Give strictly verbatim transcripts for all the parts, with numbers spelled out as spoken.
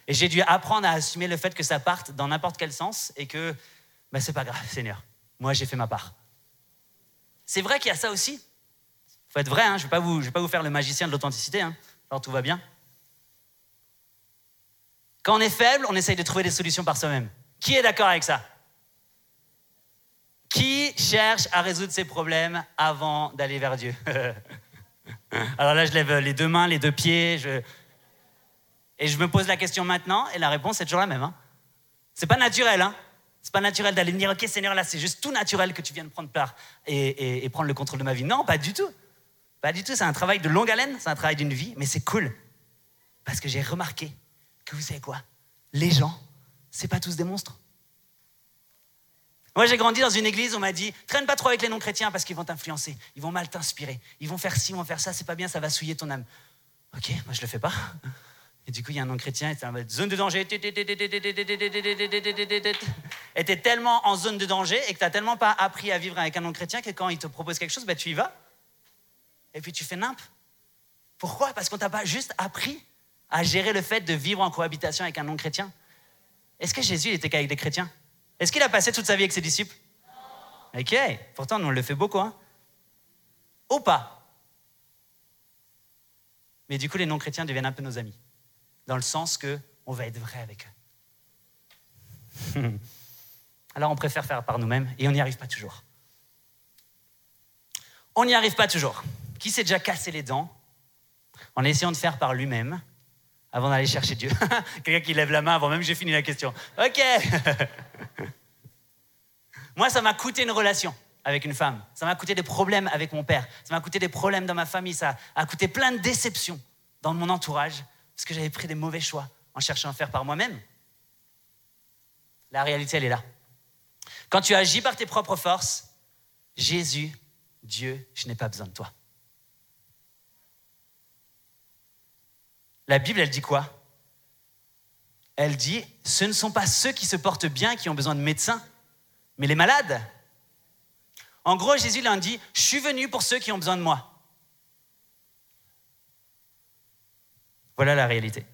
Et j'ai dû apprendre à assumer le fait que ça parte dans n'importe quel sens et que ben, c'est pas grave, Seigneur. Moi, j'ai fait ma part. C'est vrai qu'il y a ça aussi. Il faut être vrai, hein, je ne vais pas vous, je vais pas vous faire le magicien de l'authenticité. Hein. Alors tout va bien. Quand on est faible, on essaye de trouver des solutions par soi-même. Qui est d'accord avec ça? Qui cherche à résoudre ses problèmes avant d'aller vers Dieu? Alors là, je lève les deux mains, les deux pieds, je... et je me pose la question maintenant, et la réponse est toujours la même. Hein. C'est pas naturel, hein. C'est pas naturel d'aller me dire, ok Seigneur, là c'est juste tout naturel que tu viennes prendre part et, et, et prendre le contrôle de ma vie. Non, pas du tout. Pas du tout, c'est un travail de longue haleine, c'est un travail d'une vie, mais c'est cool. Parce que j'ai remarqué que vous savez quoi? Les gens, c'est pas tous des monstres. Moi, j'ai grandi dans une église, on m'a dit, traîne pas trop avec les non-chrétiens parce qu'ils vont t'influencer, ils vont mal t'inspirer, ils vont faire ci, ils vont faire ça, c'est pas bien, ça va souiller ton âme. Ok, moi je le fais pas. Et du coup, il y a un non-chrétien, il était en mode zone de danger, et t'es tellement en zone de danger et que t'as tellement pas appris à vivre avec un non-chrétien que quand il te propose quelque chose, ben tu y vas. Et puis tu fais nimp. Pourquoi? Parce qu'on t'a pas juste appris à gérer le fait de vivre en cohabitation avec un non-chrétien. Est-ce que Jésus il était qu'avec des chrétiens? Est-ce qu'il a passé toute sa vie avec ses disciples? Non. Ok, pourtant nous on le fait beaucoup, hein. Ou pas. Mais du coup les non-chrétiens deviennent un peu nos amis, dans le sens qu'on va être vrai avec eux. Alors on préfère faire par nous-mêmes et on n'y arrive pas toujours. On n'y arrive pas toujours. Qui s'est déjà cassé les dents en essayant de faire par lui-même avant d'aller chercher Dieu? Quelqu'un qui lève la main avant même que j'ai fini la question. Ok. Moi, ça m'a coûté une relation avec une femme. Ça m'a coûté des problèmes avec mon père. Ça m'a coûté des problèmes dans ma famille. Ça a coûté plein de déceptions dans mon entourage parce que j'avais pris des mauvais choix en cherchant à faire par moi-même. La réalité, elle est là. Quand tu agis par tes propres forces, Jésus, Dieu, je n'ai pas besoin de toi. La Bible, elle dit quoi? Elle dit, ce ne sont pas ceux qui se portent bien qui ont besoin de médecins, mais les malades. En gros, Jésus leur dit, je suis venu pour ceux qui ont besoin de moi. Voilà la réalité.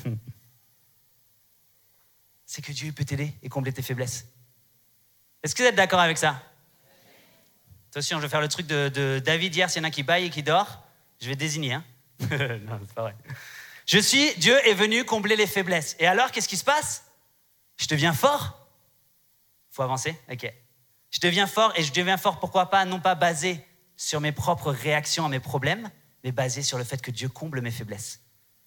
C'est que Dieu peut t'aider et combler tes faiblesses. Est-ce que vous êtes d'accord avec ça? Attention, je vais faire le truc de, de David hier, s'il y en a qui baille et qui dort, je vais désigner. Hein. Non, c'est pas vrai. Je suis, Dieu est venu combler les faiblesses. Et alors, qu'est-ce qui se passe? Je deviens fort. Faut avancer? Ok. Je deviens fort et je deviens fort, pourquoi pas, non pas basé sur mes propres réactions à mes problèmes, mais basé sur le fait que Dieu comble mes faiblesses.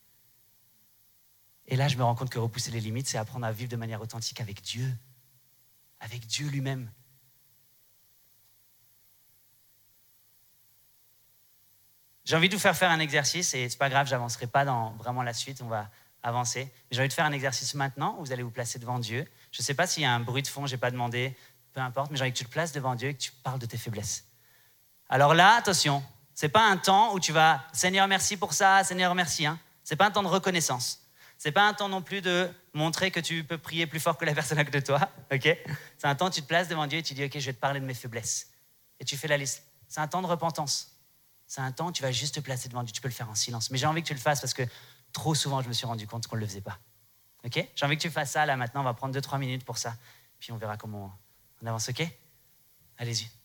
Et là, je me rends compte que repousser les limites, c'est apprendre à vivre de manière authentique avec Dieu, avec Dieu lui-même. J'ai envie de vous faire faire un exercice, et c'est pas grave, j'avancerai pas dans vraiment la suite, on va avancer. Mais j'ai envie de faire un exercice maintenant, où vous allez vous placer devant Dieu. Je sais pas s'il y a un bruit de fond, j'ai pas demandé, peu importe, mais j'ai envie que tu te places devant Dieu et que tu parles de tes faiblesses. Alors là, attention, c'est pas un temps où tu vas, Seigneur merci pour ça, Seigneur merci, hein. C'est pas un temps de reconnaissance. C'est pas un temps non plus de montrer que tu peux prier plus fort que la personne à côté de toi, ok? C'est un temps où tu te places devant Dieu et tu dis, ok, je vais te parler de mes faiblesses. Et tu fais la liste. C'est un temps de repentance. C'est un temps où tu vas juste te placer devant Dieu. Tu peux le faire en silence. Mais j'ai envie que tu le fasses parce que trop souvent, je me suis rendu compte qu'on ne le faisait pas. Ok? J'ai envie que tu fasses ça là maintenant. On va prendre deux trois minutes pour ça. Puis on verra comment on avance, ok? Allez-y.